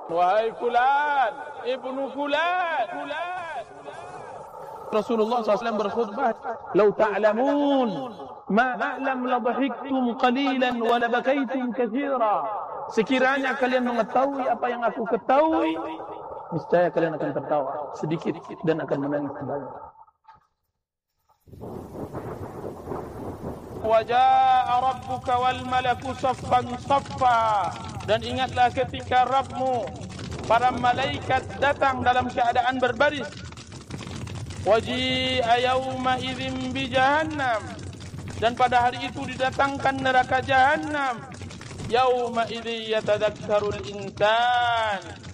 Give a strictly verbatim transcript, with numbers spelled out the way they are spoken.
Wahai fulan, ibnu fulan, fulan. Rasulullah shallallahu alaihi wasallam berkhutbah, "Lau ta'lamun ma a'lam la dhahiktum qalilan wa la bakaitum katsira." Sekiranya kalian mengetahui apa yang aku ketahui, niscaya kalian akan tertawa sedikit dan akan menangis banyak. Wa jaa'a rabbuka wal malaku saffan saffa. Dan ingatlah ketika Rabbmu, para malaikat datang dalam keadaan berbaris. Waji'a yawma idzin bi jahannam. Dan pada hari itu didatangkan neraka Jahannam. Yawma idzi yatadzakkarul insan.